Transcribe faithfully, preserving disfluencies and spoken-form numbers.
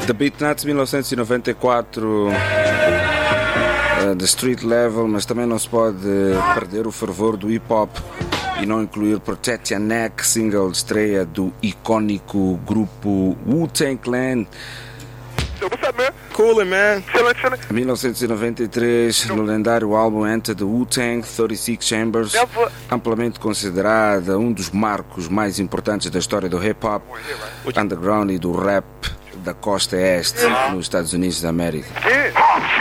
The Beatnuts mil novecentos e noventa e quatro, uh, The Street Level, mas também não se pode perder o fervor do hip-hop e não incluir Protect Your Neck, single de estreia do icônico grupo Wu-Tang Clan. What's up, man? Coolin', man. Chillin', chillin'. mil novecentos e noventa e três, no lendário álbum Enter the Wu-Tang, trinta e seis Chambers, amplamente considerada um dos marcos mais importantes da história do hip-hop, underground e do rap da costa este nos Estados Unidos da América. Yeah.